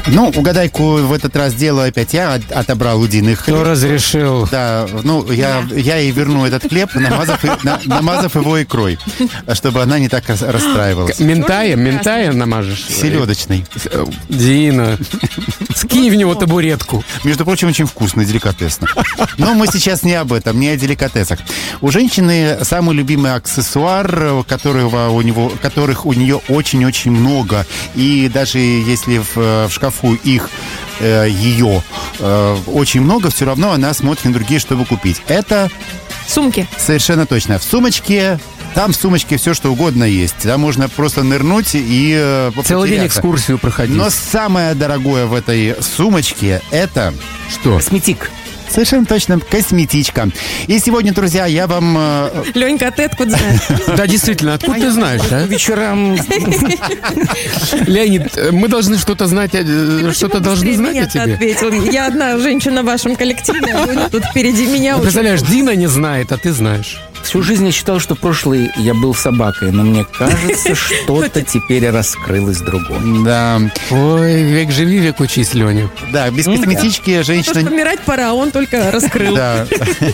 Ну, угадайку в этот раз делаю опять я, отобрал у Дины хлеб. Кто разрешил? Да, ну, я ей верну этот хлеб, намазав его икрой, чтобы она не так расстраивалась. Ментая намажешь? Селедочный. Дина, скинь в него табуретку. Между прочим, очень вкусно, деликатесно. Но мы сейчас не об этом, не о деликатесах. У женщины самый любимый аксессуар, которых у нее очень-очень много. И даже если в шкафу ее очень много, все равно она смотрит на другие, чтобы купить. Это... Сумки. Совершенно точно. В сумочке все, что угодно есть. Там можно просто нырнуть и целый день экскурсию проходить. Но самое дорогое в этой сумочке — это... Что? Косметик. Совершенно точно, косметичка. И сегодня, друзья, я вам... Ленька, а ты откуда знаешь? Да, действительно, откуда ты знаешь, а? Вечерам... Леонид, мы должны что-то знать, что-то должны знать о тебе. Ответил. Я одна женщина в вашем коллективе, а Леня тут впереди меня. Представляешь, Дина не знает, а ты знаешь. Всю жизнь я считал, что в прошлый я был собакой, но мне кажется, что-то теперь раскрылось другое. Да. Ой, век живи, век учись, Леня. Да, без косметички женщина... Помирать пора, а он только раскрыл. Да.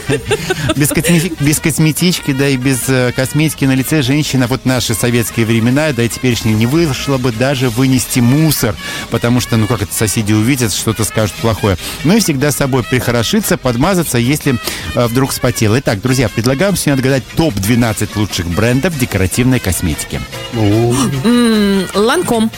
Без косметички, да, и без косметики на лице женщина вот в наши советские времена, да и теперешние, не вышла бы даже вынести мусор, потому что, ну как это, соседи увидят, что-то скажут плохое. Ну и всегда с собой прихорошиться, подмазаться, если вдруг вспотел. Итак, друзья, предлагаем сегодня отгадать топ-12 лучших брендов декоративной косметики. Ланком.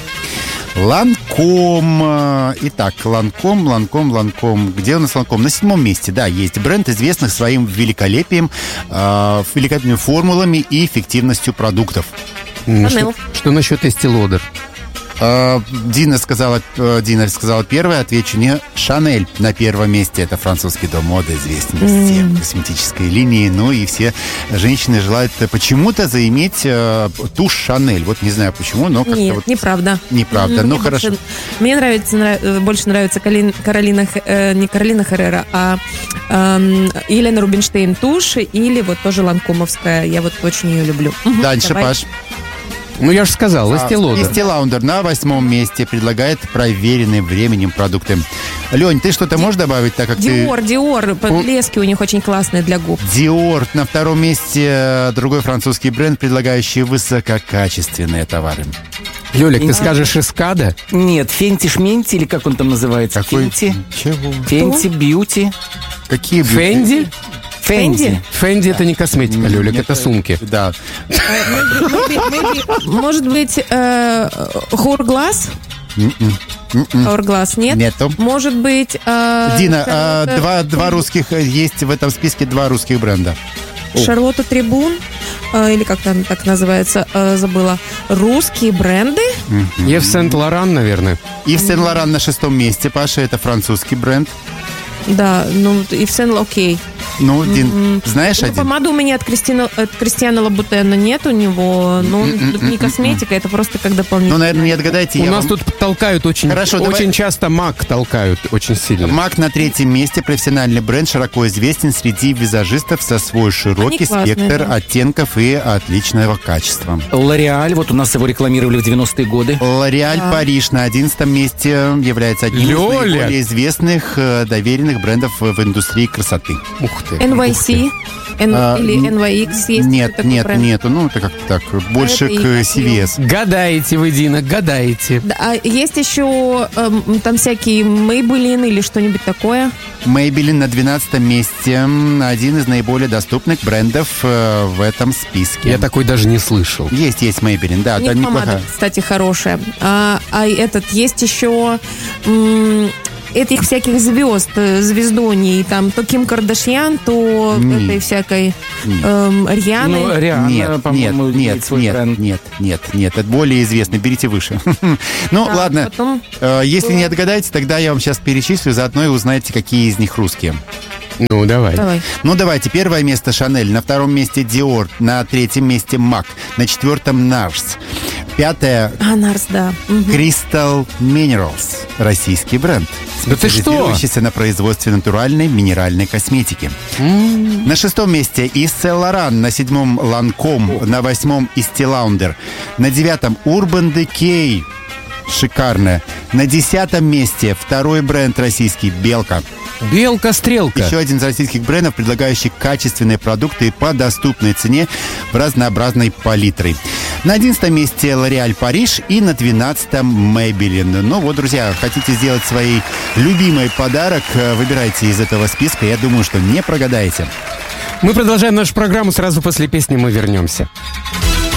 Ланком. Итак, Ланком. Где у нас Ланком? На 7-м месте, да, есть бренд, известный своим великолепием, великолепными формулами и эффективностью продуктов. Что насчет Estee Lauder? Дина сказала первое, отвечу не. Шанель на первом месте. Это французский дом моды, известный всем косметической линии. Ну и все женщины желают почему-то заиметь тушь Шанель. Вот не знаю почему, но как-то... Нет, вот... неправда. Неправда, ну хорошо. Мне больше нравится Каролина, не Каролина Херрера, а Елена Рубинштейн тушь или вот тоже ланкомовская. Я вот очень ее люблю. Дальше, давай. Паш. Ну, я же сказал, Estee Lauder. Estee Lauder на 8-м месте предлагает проверенные временем продукты. Лень, ты что-то можешь добавить, так как Dior, блески у них очень классные для губ. Dior на 2-м месте другой французский бренд, предлагающий высококачественные товары. Юлик, ты скажешь Эскада? Нет, Фенти-шменти, или как он там называется? Какой? Фенти? Чего? Фенти-бьюти. Какие бьюти? Фенди? Фенди. Фенди это не косметика, Люлик, это сумки. Да. Может быть, Hourglass? Hourglass нет? Нету. Может быть... Дина, два русских, есть в этом списке 2 русских бренда. Шарлотта Трибун, или как там так называется, забыла. Русские бренды? Ев Сент-Лоран, наверное. Ив Сен-Лоран на 6-м месте, Паша, это французский бренд. Да, ну, Ив Сен, окей. Ну, Дин, знаешь один? Помаду у меня от Кристиана Лабутена нет у него. Ну, не косметика, это просто как дополнительное. Ну, наверное, не отгадайте. У нас тут толкают очень часто MAC толкают очень сильно. MAC на 3-м месте. Профессиональный бренд, широко известен среди визажистов со свой широкий спектр оттенков и отличного качества. L'Oréal, вот у нас его рекламировали в 90-е годы. L'Oréal Париж на 11-м месте является одним из наиболее известных доверенных брендов в индустрии красоты. Ух ты. NYC или NYX есть? Нету. Ну, это как-то так. Больше к CVS. Гадаете вы, Дина, гадаете. Да, а есть еще там всякие Maybelline или что-нибудь такое? Maybelline на 12-м месте. Один из наиболее доступных брендов в этом списке. Я такой даже не слышал. Есть Maybelline, да. У них помада, кстати, хорошая. А есть еще... этих всяких звездоний, там то Ким Кардашьян, то этой всякой Рианы. Ну, Риана, по-моему, нет, это более известно, берите выше. Ну, ладно, если не отгадаете, тогда я вам сейчас перечислю, заодно и узнаете, какие из них русские. Ну, давай. Ну, давайте. 1-е место Шанель, на 2-м месте Dior, на 3-м месте MAC, на 4-м Nars. 5-е Nars, да. Crystal Minerals, российский бренд, специализирующийся на производстве натуральной минеральной косметики. На 6-м месте Yves Saint Laurent, на 7-м Lancome, на 8-м Estee Lauder, на 9-м Urban Decay, шикарная. На 10-м месте второй бренд российский «Белка». Белка-стрелка. Еще один из российских брендов, предлагающий качественные продукты по доступной цене в разнообразной палитре. На 11-м месте L'Oréal Париж и на 12-м Maybelline. Ну вот, друзья, хотите сделать своей любимой подарок, выбирайте из этого списка. Я думаю, что не прогадаете. Мы продолжаем нашу программу. Сразу после песни мы вернемся.